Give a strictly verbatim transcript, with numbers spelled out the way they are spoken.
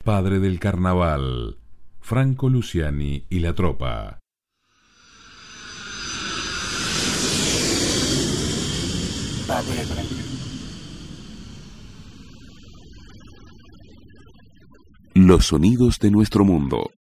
padre del carnaval, Franco Luciani y la tropa. Los sonidos de nuestro mundo.